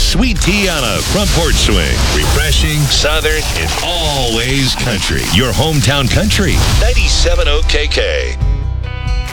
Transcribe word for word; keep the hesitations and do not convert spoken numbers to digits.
sweet tea on a front porch swing. Refreshing, southern, and always country. Your hometown country. ninety-seven point oh K K.